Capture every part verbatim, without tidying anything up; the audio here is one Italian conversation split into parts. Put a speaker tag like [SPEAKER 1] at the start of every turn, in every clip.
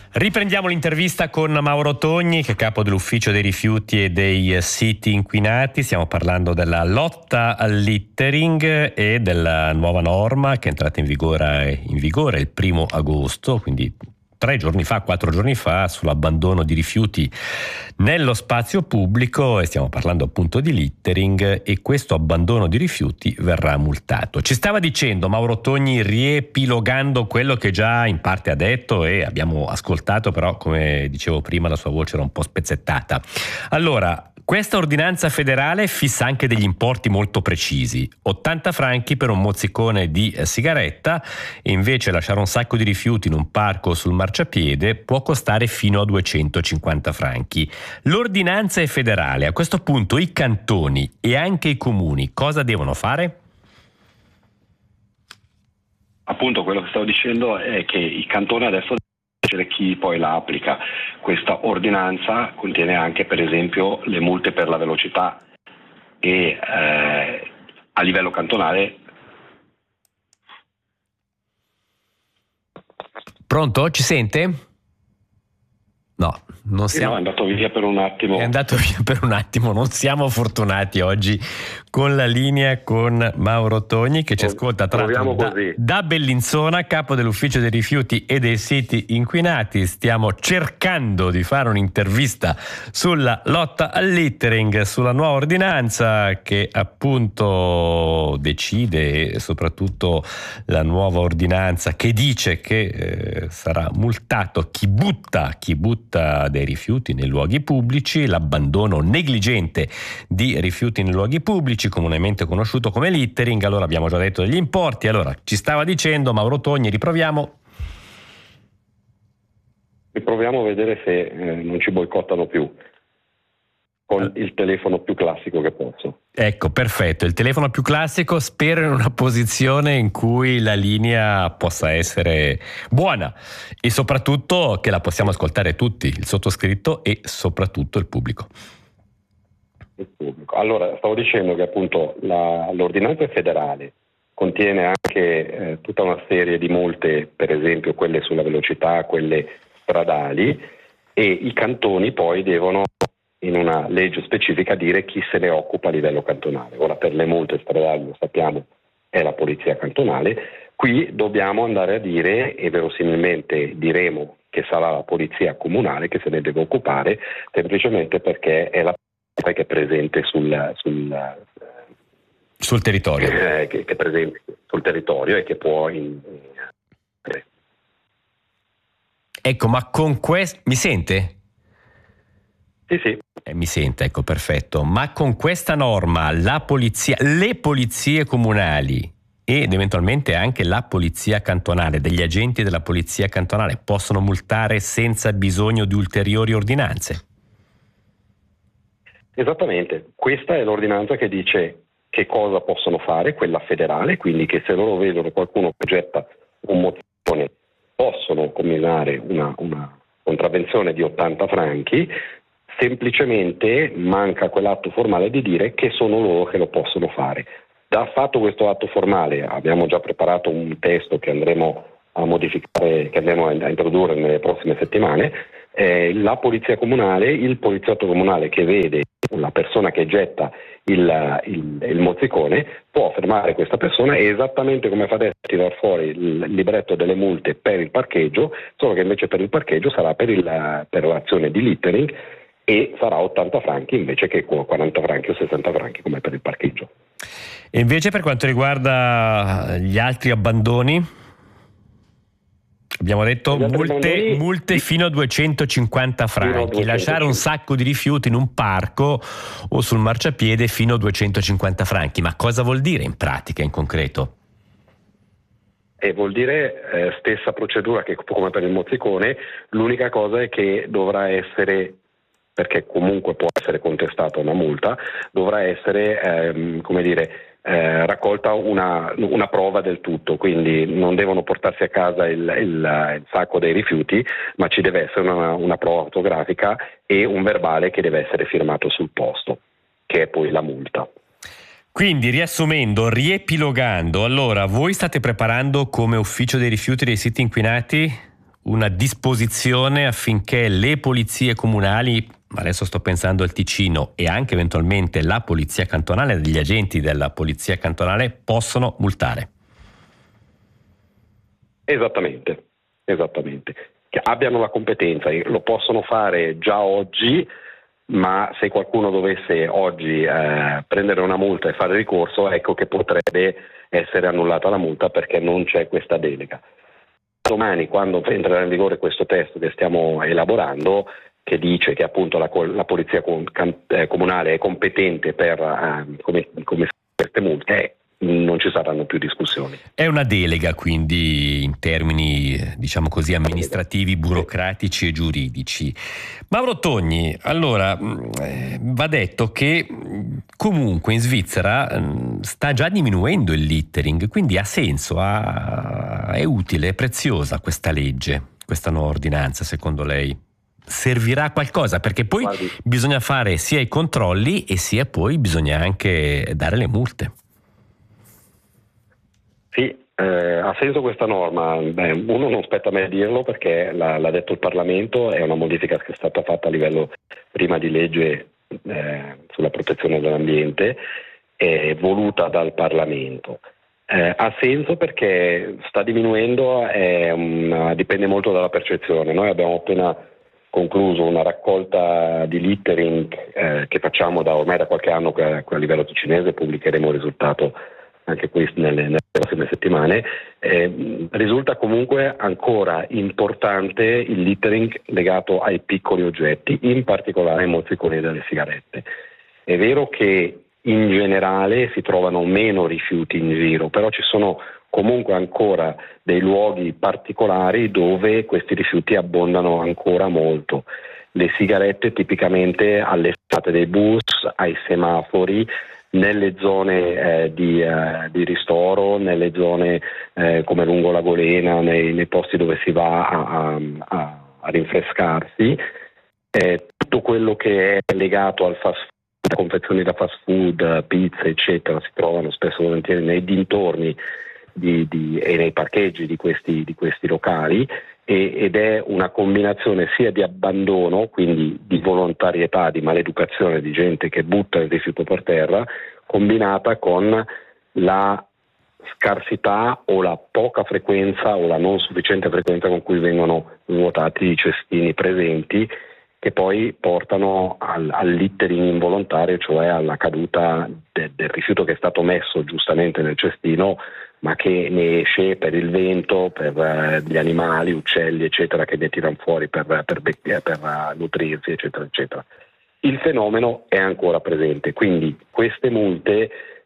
[SPEAKER 1] Riprendiamo l'intervista con Mauro Togni, che è capo dell'ufficio dei rifiuti e dei siti inquinati. Stiamo parlando della lotta al littering e della nuova norma che è entrata in vigore, in vigore il primo agosto, quindi tre giorni fa, quattro giorni fa, sull'abbandono di rifiuti nello spazio pubblico, e stiamo parlando appunto di littering, e questo abbandono di rifiuti verrà multato. Ci stava dicendo Mauro Togni, riepilogando quello che già in parte ha detto e abbiamo ascoltato, però come dicevo prima la sua voce era un po' spezzettata. Allora, questa ordinanza federale fissa anche degli importi molto precisi: ottanta franchi per un mozzicone di sigaretta, e invece lasciare un sacco di rifiuti in un parco o sul marciapiede può costare fino a duecentocinquanta franchi. L'ordinanza è federale, a questo punto i cantoni e anche i comuni cosa devono fare?
[SPEAKER 2] Appunto, quello che stavo dicendo è che i cantoni adesso devono decidere chi poi la applica. Questa ordinanza contiene anche, per esempio, le multe per la velocità e eh, a livello cantonale.
[SPEAKER 1] Pronto? Ci sente? No, non siamo...
[SPEAKER 2] No, è andato via per un attimo.
[SPEAKER 1] È andato via per un attimo, non siamo fortunati oggi con la linea con Mauro Togni, che ci ascolta tra l'altro da, da Bellinzona, capo dell'ufficio dei rifiuti e dei siti inquinati. Stiamo cercando di fare un'intervista sulla lotta al littering, sulla nuova ordinanza che appunto decide, e soprattutto la nuova ordinanza che dice che eh, sarà multato chi butta, chi butta dei rifiuti nei luoghi pubblici, l'abbandono negligente di rifiuti nei luoghi pubblici, comunemente conosciuto come littering. Allora, abbiamo già detto degli importi. Allora, ci stava dicendo Mauro Togni, riproviamo.
[SPEAKER 2] Riproviamo a vedere se eh, non ci boicottano più con il telefono più classico che posso.
[SPEAKER 1] Ecco, perfetto, il telefono più classico, spero in una posizione in cui la linea possa essere buona e soprattutto che la possiamo ascoltare tutti, il sottoscritto e soprattutto il pubblico.
[SPEAKER 2] Il pubblico. Allora, stavo dicendo che appunto la, l'ordinanza federale contiene anche eh, tutta una serie di multe, per esempio quelle sulla velocità, quelle stradali, e i cantoni poi devono in una legge specifica dire chi se ne occupa a livello cantonale. Ora, per le multe stradali, lo sappiamo, è la polizia cantonale. Qui dobbiamo andare a dire, e verosimilmente diremo che sarà la polizia comunale che se ne deve occupare, semplicemente perché è la polizia che è presente sul, sul,
[SPEAKER 1] sul territorio.
[SPEAKER 2] Eh, che, che è presente sul territorio e che può... In, in...
[SPEAKER 1] Ecco, ma con questo... Mi sente?
[SPEAKER 2] Sì, sì.
[SPEAKER 1] Eh, mi sente, ecco, perfetto. Ma con questa norma la polizia, le polizie comunali ed eventualmente anche la polizia cantonale, degli agenti della polizia cantonale, possono multare senza bisogno di ulteriori ordinanze?
[SPEAKER 2] Esattamente, questa è l'ordinanza che dice che cosa possono fare, quella federale, quindi che se loro vedono qualcuno che getta un mozzicone possono comminare una, una contravvenzione di ottanta franchi. Semplicemente manca quell'atto formale di dire che sono loro che lo possono fare. Da fatto questo atto formale abbiamo già preparato un testo che andremo a modificare, che andremo a introdurre nelle prossime settimane. Eh, la polizia comunale, il poliziotto comunale che vede la persona che getta il, il, il mozzicone può fermare questa persona, e esattamente come fa adesso tirar fuori il libretto delle multe per il parcheggio, solo che invece per il parcheggio sarà per, il, per l'azione di littering, e sarà ottanta franchi invece che quaranta franchi o sessanta franchi come per il parcheggio.
[SPEAKER 1] E invece per quanto riguarda gli altri abbandoni, abbiamo detto multe, abbandoni, multe fino a duecentocinquanta franchi, duecentocinquanta. Lasciare un sacco di rifiuti in un parco o sul marciapiede fino a duecentocinquanta franchi. Ma cosa vuol dire in pratica, in concreto?
[SPEAKER 2] E vuol dire eh, stessa procedura che come per il mozzicone, l'unica cosa è che dovrà essere, perché comunque può essere contestata una multa, dovrà essere ehm, come dire eh, raccolta una, una prova del tutto, quindi non devono portarsi a casa il, il, il sacco dei rifiuti, ma ci deve essere una, una prova fotografica e un verbale che deve essere firmato sul posto, che è poi la multa.
[SPEAKER 1] Quindi, riassumendo, riepilogando, allora voi state preparando come ufficio dei rifiuti dei siti inquinati una disposizione affinché le polizie comunali, adesso sto pensando al Ticino, e anche eventualmente la polizia cantonale, degli agenti della polizia cantonale, possono multare.
[SPEAKER 2] Esattamente, esattamente. Che abbiano la competenza, lo possono fare già oggi, ma se qualcuno dovesse oggi eh, prendere una multa e fare ricorso, ecco che potrebbe essere annullata la multa perché non c'è questa delega. Domani, quando entrerà in vigore questo testo che stiamo elaborando, che dice che appunto la, la polizia comunale è competente per eh, come, come queste multe, non ci saranno più discussioni.
[SPEAKER 1] È una delega, quindi, in termini, diciamo così, amministrativi, burocratici e giuridici. Mauro Togni, allora, eh, va detto che comunque in Svizzera eh, sta già diminuendo il littering, quindi ha senso, ha, è utile, è preziosa questa legge, questa nuova ordinanza, secondo lei? Servirà a qualcosa? Perché poi Guardi. bisogna fare sia i controlli e sia poi bisogna anche dare le multe.
[SPEAKER 2] Sì, eh, ha senso questa norma. Beh, uno non spetta a me dirlo perché l'ha, l'ha detto il Parlamento, è una modifica che è stata fatta a livello prima di legge eh, sulla protezione dell'ambiente, è voluta dal Parlamento. Eh, ha senso perché sta diminuendo, è una, dipende molto dalla percezione. Noi abbiamo appena concluso una raccolta di littering eh, che facciamo da ormai da qualche anno a, a livello ticinese, pubblicheremo il risultato anche questo nelle, nelle prossime settimane. Eh, risulta comunque ancora importante il littering legato ai piccoli oggetti, in particolare ai mozziconi delle sigarette. È vero che in generale si trovano meno rifiuti in giro, però ci sono comunque ancora dei luoghi particolari dove questi rifiuti abbondano ancora molto. Le sigarette tipicamente alle fermate dei bus, ai semafori, nelle zone eh, di, eh, di ristoro, nelle zone eh, come lungo la Golena, nei, nei posti dove si va a, a, a rinfrescarsi, eh, tutto quello che è legato al fast food, confezioni da fast food, pizza eccetera, si trovano spesso e volentieri nei dintorni di, di, e nei parcheggi di questi, di questi locali, e, ed è una combinazione sia di abbandono, quindi di volontarietà, di maleducazione di gente che butta il rifiuto per terra, combinata con la scarsità o la poca frequenza o la non sufficiente frequenza con cui vengono svuotati i cestini presenti, che poi portano al, al littering involontario, cioè alla caduta de, del rifiuto che è stato messo giustamente nel cestino, ma che ne esce per il vento, per uh, gli animali, uccelli eccetera, che ne tirano fuori per, per, per, per uh, nutrirsi eccetera eccetera. Il fenomeno è ancora presente, quindi queste multe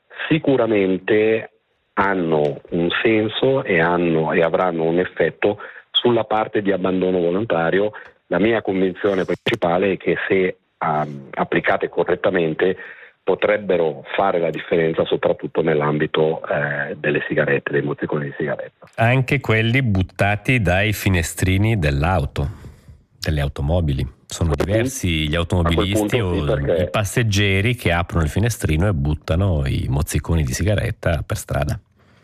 [SPEAKER 2] sicuramente hanno un senso e, hanno, e avranno un effetto sulla parte di abbandono volontario. La mia convinzione principale è che se um, applicate correttamente potrebbero fare la differenza soprattutto nell'ambito eh, delle sigarette, dei mozziconi di sigaretta.
[SPEAKER 1] Anche quelli buttati dai finestrini dell'auto, delle automobili. Sono diversi gli automobilisti o
[SPEAKER 2] sì, perché...
[SPEAKER 1] i passeggeri che aprono il finestrino e buttano i mozziconi di sigaretta per strada.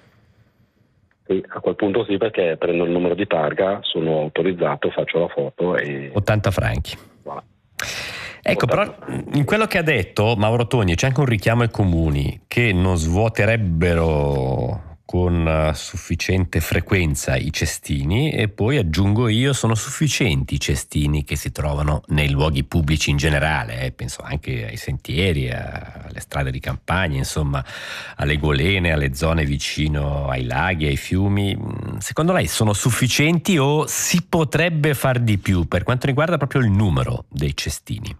[SPEAKER 2] Sì, a quel punto sì, perché prendo il numero di targa, sono autorizzato, faccio la foto e...
[SPEAKER 1] ottanta franchi.
[SPEAKER 2] Voilà.
[SPEAKER 1] Ecco, però in quello che ha detto Mauro Togni c'è anche un richiamo ai comuni che non svuoterebbero con sufficiente frequenza i cestini, e poi aggiungo io, sono sufficienti i cestini che si trovano nei luoghi pubblici in generale, eh, penso anche ai sentieri, a, alle strade di campagna, insomma alle golene, alle zone vicino ai laghi, ai fiumi. Secondo lei sono sufficienti o si potrebbe far di più per quanto riguarda proprio il numero dei cestini?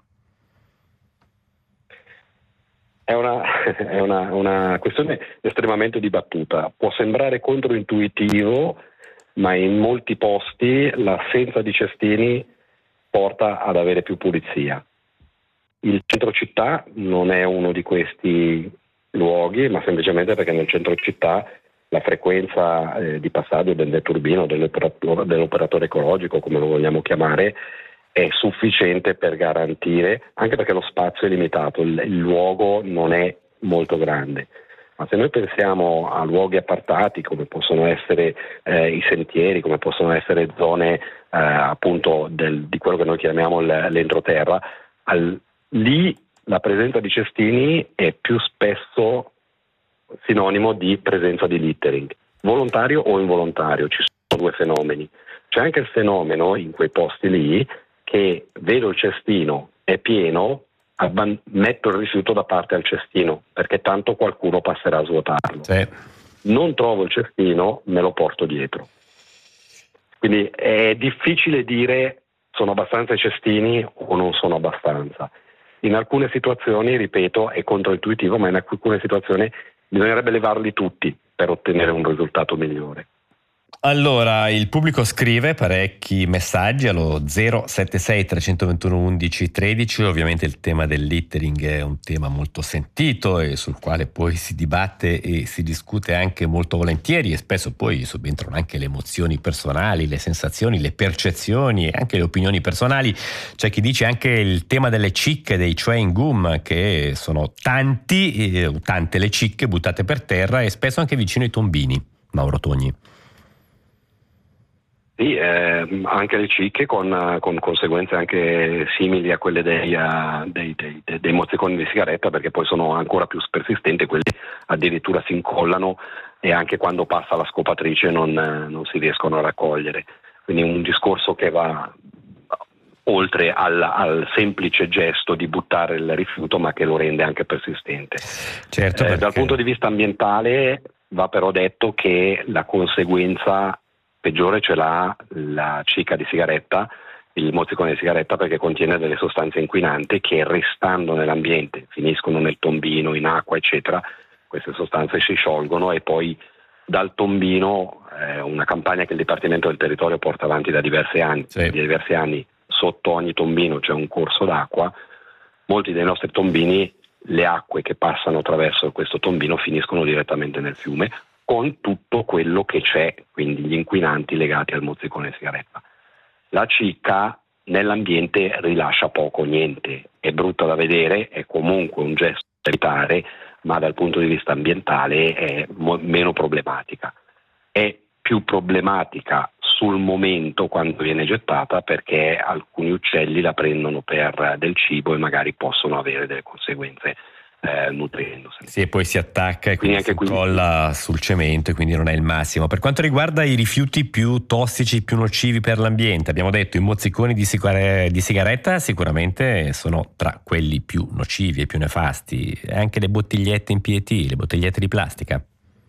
[SPEAKER 2] È una, è una, una questione estremamente dibattuta. Può sembrare controintuitivo, ma in molti posti l'assenza di cestini porta ad avere più pulizia. Il centro città non è uno di questi luoghi, ma semplicemente perché nel centro città la frequenza eh, di passaggio del netturbino, dell'operatore, dell'operatore ecologico, come lo vogliamo chiamare, è sufficiente per garantire, anche perché lo spazio è limitato, il, il luogo non è molto grande. Ma se noi pensiamo a luoghi appartati come possono essere eh, i sentieri, come possono essere zone eh, appunto del, di quello che noi chiamiamo l'entroterra, al, lì la presenza di cestini è più spesso sinonimo di presenza di littering, volontario o involontario. Ci sono due fenomeni. C'è anche il fenomeno in quei posti lì che vedo il cestino, è pieno, abban- metto il rifiuto da parte al cestino perché tanto qualcuno passerà a svuotarlo.
[SPEAKER 1] Sì.
[SPEAKER 2] Non trovo il cestino, me lo porto dietro. Quindi è difficile dire sono abbastanza i cestini o non sono abbastanza. In alcune situazioni, ripeto, è controintuitivo, ma in alcune situazioni bisognerebbe levarli tutti per ottenere un risultato migliore.
[SPEAKER 1] Allora, il pubblico scrive parecchi messaggi allo zero sette sei tre due uno undici tredici. Ovviamente il tema del littering è un tema molto sentito e sul quale poi si dibatte e si discute anche molto volentieri, e spesso poi subentrano anche le emozioni personali, le sensazioni, le percezioni e anche le opinioni personali. C'è chi dice anche il tema delle cicche, dei chewing gum, che sono tanti, eh, tante le cicche buttate per terra e spesso anche vicino ai tombini. Mauro Togni.
[SPEAKER 2] Sì, eh, anche le cicche con, con conseguenze anche simili a quelle dei, uh, dei, dei, dei, dei mozziconi di sigaretta, perché poi sono ancora più persistenti, quelli addirittura si incollano e anche quando passa la scopatrice non, non si riescono a raccogliere. Quindi un discorso che va oltre al, al semplice gesto di buttare il rifiuto, ma che lo rende anche persistente.
[SPEAKER 1] Certo,
[SPEAKER 2] eh,
[SPEAKER 1] perché...
[SPEAKER 2] Dal punto di vista ambientale va però detto che la conseguenza peggiore ce l'ha la cicca di sigaretta, il mozzicone di sigaretta, perché contiene delle sostanze inquinanti che, restando nell'ambiente, finiscono nel tombino, in acqua eccetera. Queste sostanze si sciolgono e poi dal tombino, eh, una campagna che il Dipartimento del Territorio porta avanti da diversi anni,
[SPEAKER 1] sì.
[SPEAKER 2] da diversi anni, sotto ogni tombino c'è un corso d'acqua. Molti dei nostri tombini, le acque che passano attraverso questo tombino finiscono direttamente nel fiume, con tutto quello che c'è, quindi gli inquinanti legati al mozzicone di sigaretta. La cicca nell'ambiente rilascia poco o niente, è brutta da vedere, è comunque un gesto da evitare, ma dal punto di vista ambientale è mo- meno problematica. È più problematica sul momento quando viene gettata, perché alcuni uccelli la prendono per del cibo e magari possono avere delle conseguenze Eh, nutriendosi.
[SPEAKER 1] Sì, e poi si attacca e quindi,
[SPEAKER 2] quindi anche
[SPEAKER 1] si
[SPEAKER 2] qui
[SPEAKER 1] incolla sul cemento e quindi non è il massimo. Per quanto riguarda i rifiuti più tossici, più nocivi per l'ambiente, abbiamo detto i mozziconi di, sicure- di sigaretta sicuramente sono tra quelli più nocivi e più nefasti, e anche le bottigliette in P E T, le bottigliette di plastica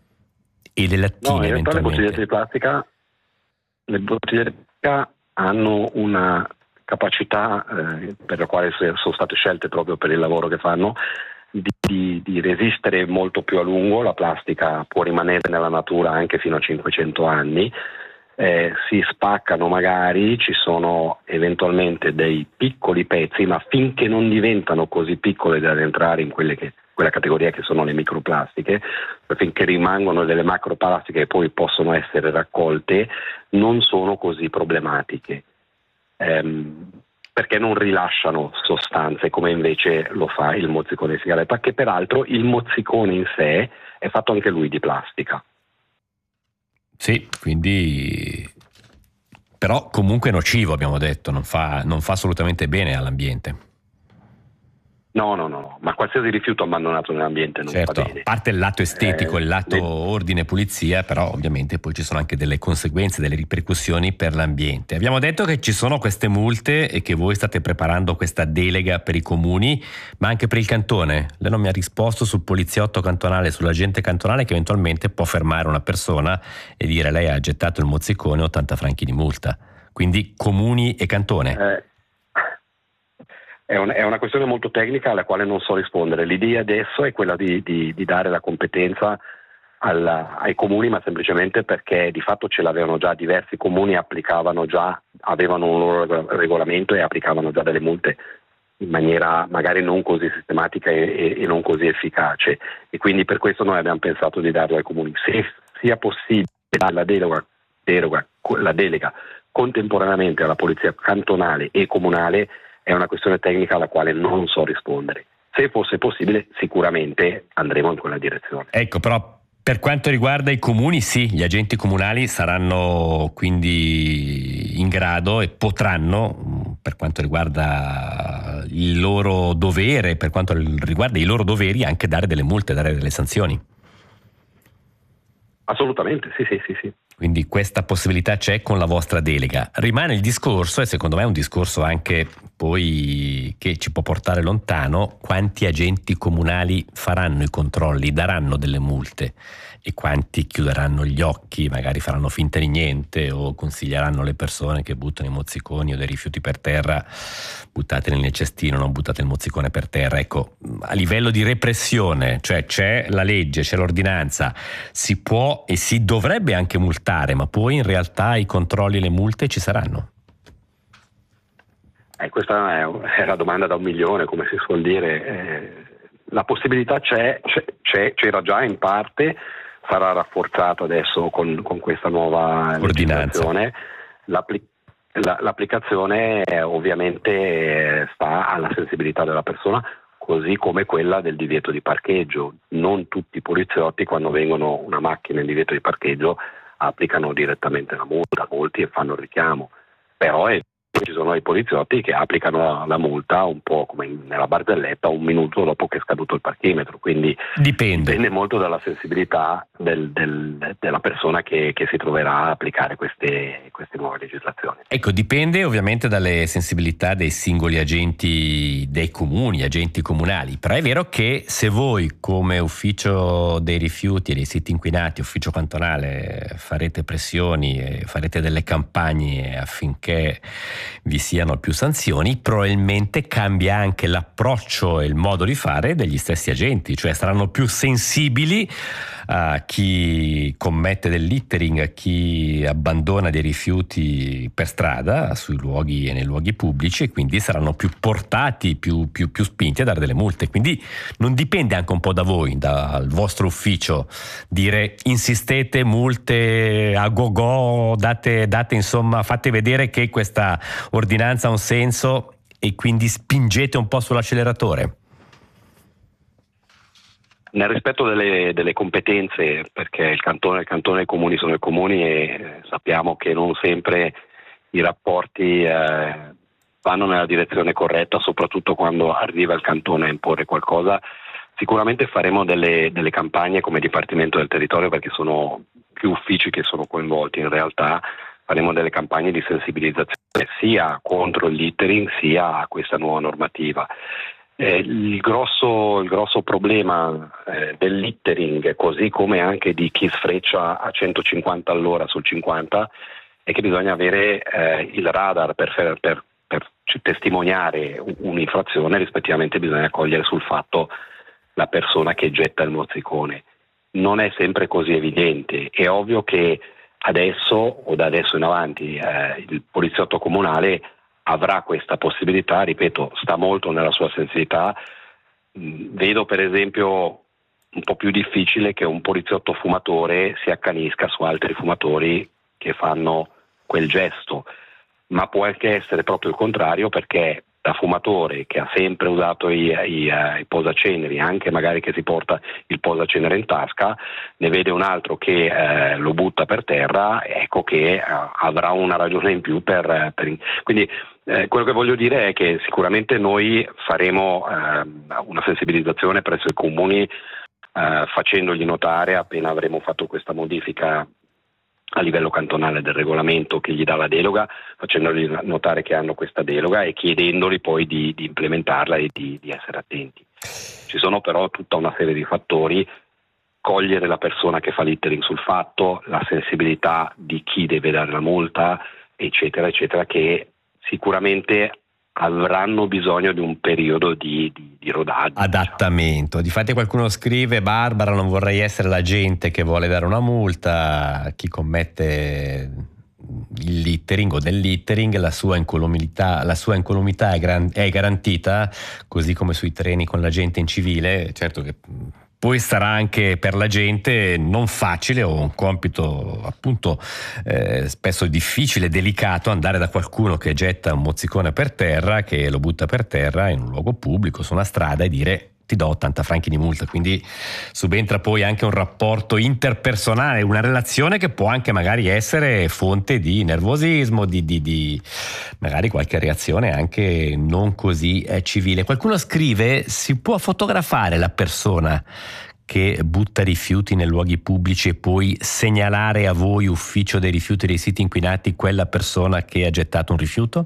[SPEAKER 1] e le lattine.
[SPEAKER 2] No, in realtà le
[SPEAKER 1] eventualmente.
[SPEAKER 2] bottigliette di plastica le bottigliette di plastica hanno una capacità eh, per la quale sono state scelte proprio per il lavoro che fanno, Di, di, di resistere molto più a lungo. La plastica può rimanere nella natura anche fino a cinquecento anni, eh, si spaccano magari, ci sono eventualmente dei piccoli pezzi, ma finché non diventano così piccole da entrare in quelle che, quella categoria che sono le microplastiche, finché rimangono delle macroplastiche e poi possono essere raccolte, non sono così problematiche. Ehm, perché non rilasciano sostanze come invece lo fa il mozzicone di sigaretta, che peraltro il mozzicone in sé è fatto anche lui di plastica.
[SPEAKER 1] Sì, quindi però comunque nocivo, abbiamo detto, non fa, non fa assolutamente bene all'ambiente.
[SPEAKER 2] No, no, no, ma qualsiasi rifiuto abbandonato nell'ambiente non
[SPEAKER 1] certo,
[SPEAKER 2] va bene.
[SPEAKER 1] A parte il lato estetico,
[SPEAKER 2] eh,
[SPEAKER 1] il lato
[SPEAKER 2] le...
[SPEAKER 1] ordine e pulizia, però ovviamente poi ci sono anche delle conseguenze, delle ripercussioni per l'ambiente. Abbiamo detto che ci sono queste multe e che voi state preparando questa delega per i comuni, ma anche per il cantone. Lei non mi ha risposto sul poliziotto cantonale, sull'agente cantonale che eventualmente può fermare una persona e dire lei ha gettato il mozzicone, ottanta franchi di multa. Quindi comuni e cantone.
[SPEAKER 2] Eh... È, un, è una questione molto tecnica alla quale non so rispondere. L'idea adesso è quella di, di, di dare la competenza alla, ai comuni, ma semplicemente perché di fatto ce l'avevano già, diversi comuni applicavano già, avevano un loro regolamento e applicavano già delle multe in maniera magari non così sistematica e, e, e non così efficace, e quindi per questo noi abbiamo pensato di darlo ai comuni. Se sia possibile dare la delega, deroga, la delega contemporaneamente alla polizia cantonale e comunale, è una questione tecnica alla quale non so rispondere. se fosse possibile sicuramente andremo in quella direzione.
[SPEAKER 1] Ecco, però per quanto riguarda i comuni, sì, gli agenti comunali saranno quindi in grado e potranno, per quanto riguarda il loro dovere, per quanto riguarda i loro doveri, anche dare delle multe, dare delle sanzioni.
[SPEAKER 2] Assolutamente, sì, sì, sì, sì.
[SPEAKER 1] Quindi questa possibilità c'è con la vostra delega. Rimane il discorso, e secondo me è un discorso anche poi che ci può portare lontano, quanti agenti comunali faranno i controlli, daranno delle multe e quanti chiuderanno gli occhi, magari faranno finta di niente o consiglieranno le persone che buttano i mozziconi o dei rifiuti per terra, buttateli nel cestino, non buttate il mozzicone per terra. Ecco, a livello di repressione, cioè c'è la legge, c'è l'ordinanza, si può e si dovrebbe anche multare, ma poi in realtà i controlli e le multe ci saranno.
[SPEAKER 2] Eh, questa è, è la domanda da un milione, come si suol dire. Eh, la possibilità c'è, c'è, c'è, c'era già in parte, sarà rafforzata adesso con, con questa nuova legislazione. L'appli- la, l'applicazione eh, ovviamente eh, sta alla sensibilità della persona, così come quella del divieto di parcheggio. Non tutti i poliziotti, quando vengono una macchina in divieto di parcheggio, applicano direttamente la multa, molti fanno il richiamo, però è ci sono i poliziotti che applicano la multa un po' come nella barzelletta un minuto dopo che è scaduto il parchimetro, quindi
[SPEAKER 1] dipende,
[SPEAKER 2] dipende molto dalla sensibilità del, del, della persona che, che si troverà a applicare queste, queste nuove legislazioni.
[SPEAKER 1] Ecco, dipende ovviamente dalle sensibilità dei singoli agenti dei comuni, agenti comunali, però è vero che se voi come ufficio dei rifiuti e dei siti inquinati, ufficio cantonale, farete pressioni e farete delle campagne affinché vi siano più sanzioni, probabilmente cambia anche l'approccio e il modo di fare degli stessi agenti, cioè saranno più sensibili a chi commette del littering, a chi abbandona dei rifiuti per strada, sui luoghi e nei luoghi pubblici, e quindi saranno più portati, più, più, più spinti a dare delle multe. Quindi non dipende anche un po' da voi, dal vostro ufficio, dire insistete, multe a go-go, date, date insomma, fate vedere che questa ordinanza ha un senso e quindi spingete un po' sull'acceleratore.
[SPEAKER 2] Nel rispetto delle, delle competenze, perché il cantone è il cantone e i comuni sono i comuni e sappiamo che non sempre i rapporti eh, vanno nella direzione corretta, soprattutto quando arriva il cantone a imporre qualcosa. Sicuramente faremo delle, delle campagne come Dipartimento del Territorio, perché sono più uffici che sono coinvolti in realtà. Faremo delle campagne di sensibilizzazione sia contro il littering sia a questa nuova normativa. Eh, il, grosso, il grosso problema eh, del littering, così come anche di chi sfreccia a centocinquanta all'ora sul cinquanta, è che bisogna avere eh, il radar per, per, per testimoniare un'infrazione, rispettivamente bisogna cogliere sul fatto la persona che getta il mozzicone. Non è sempre così evidente, è ovvio che adesso o da adesso in avanti eh, il poliziotto comunale avrà questa possibilità, ripeto, sta molto nella sua sensibilità. Vedo per esempio un po' più difficile che un poliziotto fumatore si accanisca su altri fumatori che fanno quel gesto, ma può anche essere proprio il contrario, perché da fumatore che ha sempre usato i, i, i posaceneri, anche magari che si porta il posacenere in tasca, ne vede un altro che eh, lo butta per terra, ecco che eh, avrà una ragione in più per... per quindi eh, quello che voglio dire è che sicuramente noi faremo eh, una sensibilizzazione presso i comuni, eh, facendogli notare, appena avremo fatto questa modifica a livello cantonale del regolamento che gli dà la delega, facendogli notare che hanno questa delega e chiedendoli poi di, di implementarla e di, di essere attenti. Ci sono però tutta una serie di fattori: cogliere la persona che fa littering sul fatto, la sensibilità di chi deve dare la multa, eccetera, eccetera, che sicuramente avranno bisogno di un periodo di, di, di rodaggio.
[SPEAKER 1] Adattamento. Diciamo. Difatti qualcuno scrive: Barbara, non vorrei essere la gente che vuole dare una multa, chi commette il littering o del littering, la sua incolumità, la sua incolumità è, gran, è garantita, così come sui treni con la gente in civile. Certo che poi sarà anche per la gente non facile o un compito appunto eh, spesso difficile, delicato, andare da qualcuno che getta un mozzicone per terra, che lo butta per terra in un luogo pubblico, su una strada, e dire ti do ottanta franchi di multa. Quindi subentra poi anche un rapporto interpersonale, una relazione che può anche magari essere fonte di nervosismo, di, di, di magari qualche reazione anche non così eh, civile. Qualcuno scrive: si può fotografare la persona che butta rifiuti nei luoghi pubblici e poi segnalare a voi, ufficio dei rifiuti dei siti inquinati, quella persona che ha gettato un rifiuto?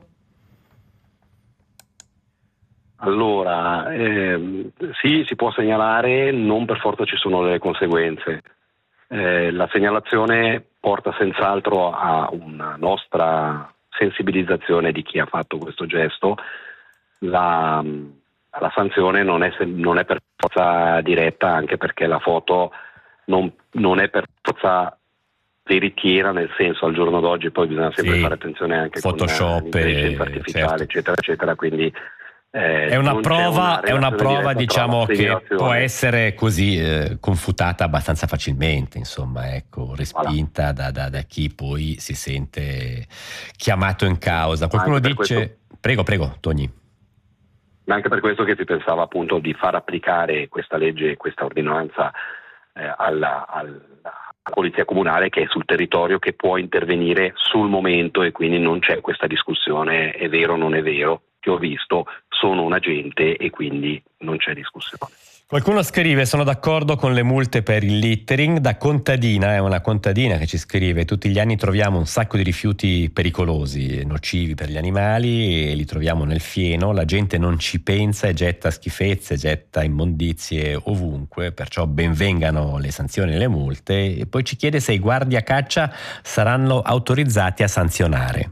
[SPEAKER 2] Allora, ehm, sì, si può segnalare, non per forza ci sono delle conseguenze. Eh, la segnalazione porta senz'altro a una nostra sensibilizzazione di chi ha fatto questo gesto. La, la sanzione non è, non è per forza diretta, anche perché la foto non, non è per forza veritiera, nel senso, al giorno d'oggi poi bisogna sempre
[SPEAKER 1] sì,
[SPEAKER 2] fare attenzione anche
[SPEAKER 1] Photoshop,
[SPEAKER 2] con l'intelligenza artificiale, certo, eccetera, eccetera, quindi Eh,
[SPEAKER 1] è una prova,
[SPEAKER 2] una
[SPEAKER 1] è una prova diciamo che può
[SPEAKER 2] segnalazione.
[SPEAKER 1] essere così eh, confutata abbastanza facilmente, insomma, ecco, respinta voilà. da, da, da chi poi si sente chiamato in causa. Qualcuno dice, questo, prego, prego, Togni.
[SPEAKER 2] Ma anche per questo che si pensava appunto di far applicare questa legge, questa ordinanza eh, alla, alla, alla polizia comunale, che è sul territorio, che può intervenire sul momento, e quindi non c'è questa discussione, è vero o non è vero, che ho visto, sono un agente e quindi non c'è discussione.
[SPEAKER 1] Qualcuno scrive: sono d'accordo con le multe per il littering. Da contadina, è una contadina che ci scrive: tutti gli anni troviamo un sacco di rifiuti pericolosi, nocivi per gli animali, e li troviamo nel fieno, la gente non ci pensa e getta schifezze, getta immondizie ovunque, perciò benvengano le sanzioni e le multe. E poi ci chiede se i guardie a caccia saranno autorizzati a sanzionare.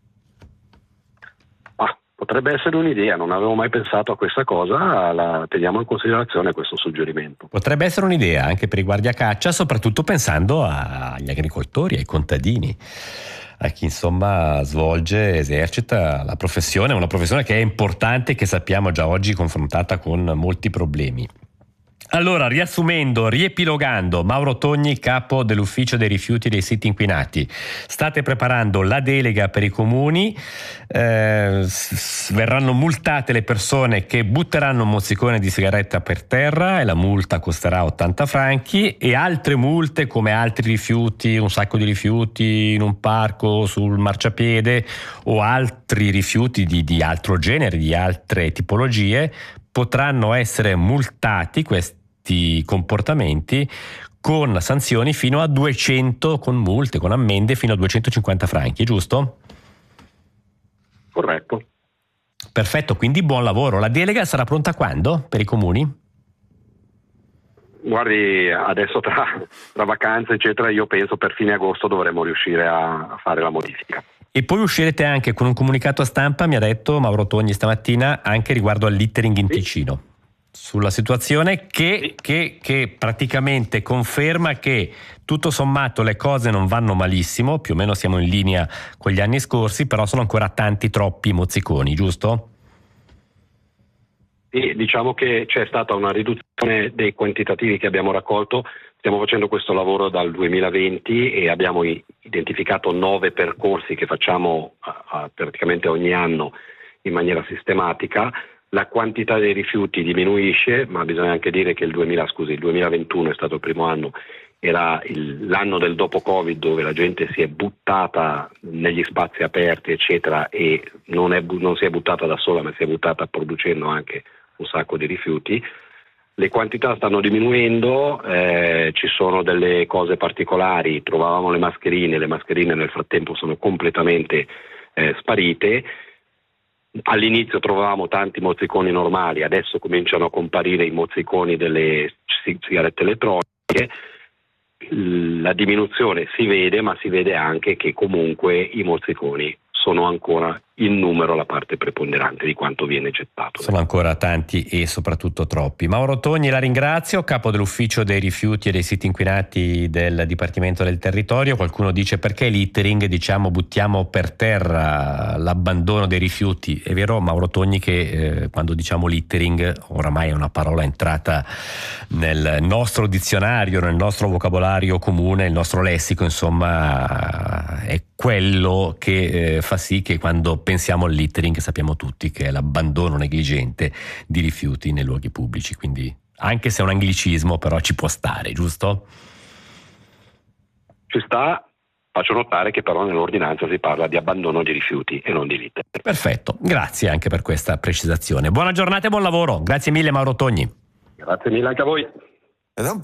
[SPEAKER 2] Potrebbe essere un'idea, non avevo mai pensato a questa cosa, la teniamo in considerazione questo suggerimento.
[SPEAKER 1] Potrebbe essere un'idea anche per i guardiacaccia, soprattutto pensando agli agricoltori, ai contadini, a chi insomma svolge, esercita la professione, una professione che è importante e che sappiamo già oggi confrontata con molti problemi. Allora, riassumendo, riepilogando, Mauro Togni, capo dell'ufficio dei rifiuti dei siti inquinati. State preparando la delega per i comuni, eh, s- verranno multate le persone che butteranno un mozzicone di sigaretta per terra, e la multa costerà ottanta franchi, e altre multe come altri rifiuti, un sacco di rifiuti in un parco, sul marciapiede, o altri rifiuti di, di altro genere, di altre tipologie, potranno essere multati questi comportamenti con sanzioni fino a duecento, con multe, con ammende fino a duecentocinquanta franchi, giusto?
[SPEAKER 2] Corretto.
[SPEAKER 1] Perfetto, quindi buon lavoro. La delega sarà pronta quando per i comuni?
[SPEAKER 2] Guardi, adesso tra, tra vacanze eccetera, io penso per fine agosto dovremo riuscire a, a fare la modifica.
[SPEAKER 1] E poi uscirete anche con un comunicato a stampa, mi ha detto Mauro Togni stamattina, anche riguardo al littering in sì. Ticino, sulla situazione che, sì. che, che praticamente conferma che tutto sommato le cose non vanno malissimo, più o meno siamo in linea con gli anni scorsi, però sono ancora tanti, troppi mozziconi, giusto?
[SPEAKER 2] Sì, diciamo che c'è stata una riduzione dei quantitativi che abbiamo raccolto. Stiamo facendo questo lavoro dal duemilaventi e abbiamo identificato nove percorsi che facciamo uh, uh, praticamente ogni anno in maniera sistematica. La quantità dei rifiuti diminuisce, ma bisogna anche dire che il duemila, scusi, il duemilaventuno è stato il primo anno, era il, l'anno del dopo Covid, dove la gente si è buttata negli spazi aperti eccetera, e non, è, non si è buttata da sola, ma si è buttata producendo anche un sacco di rifiuti. Le quantità stanno diminuendo, eh, ci sono delle cose particolari, trovavamo le mascherine, le mascherine nel frattempo sono completamente eh, sparite. All'inizio trovavamo tanti mozziconi normali, adesso cominciano a comparire i mozziconi delle sigarette elettroniche. La diminuzione si vede, ma si vede anche che comunque i mozziconi sono ancora in numero la parte preponderante di quanto viene gettato.
[SPEAKER 1] Sono ancora tanti e soprattutto troppi. Mauro Togni, la ringrazio, capo dell'ufficio dei rifiuti e dei siti inquinati del Dipartimento del Territorio. Qualcuno dice: perché littering? Diciamo, buttiamo per terra l'abbandono dei rifiuti. È vero, Mauro Togni, che eh, quando diciamo littering oramai è una parola entrata nel nostro dizionario, nel nostro vocabolario comune, il nostro lessico, insomma, è quello che eh, fa sì che quando pensiamo al littering sappiamo tutti che è l'abbandono negligente di rifiuti nei luoghi pubblici, quindi anche se è un anglicismo però ci può stare, giusto?
[SPEAKER 2] Ci sta, faccio notare che però nell'ordinanza si parla di abbandono di rifiuti e non di littering.
[SPEAKER 1] Perfetto, grazie anche per questa precisazione. Buona giornata e buon lavoro, grazie mille Mauro Togni.
[SPEAKER 2] Grazie mille anche a voi.